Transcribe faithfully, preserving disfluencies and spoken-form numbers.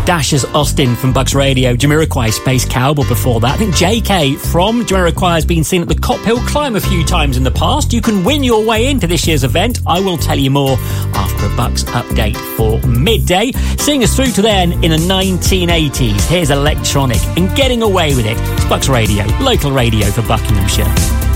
Dashers Austin from Bucks Radio, Jamiroquai, Space Cowboy before that. I think J K from Jamiroquai has been seen at the Cop Hill Climb a few times in the past. You can win your way into this year's event. I will tell you more after a Bucks update for midday. Seeing us through to then in the nineteen eighties, here's Electronic and Getting Away With It. It's Bucks Radio, local radio for Buckinghamshire.